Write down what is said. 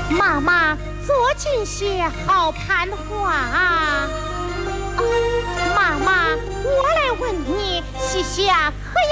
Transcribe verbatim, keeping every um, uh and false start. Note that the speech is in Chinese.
妈妈坐近些，好盘话啊！妈妈，我来问你，膝下可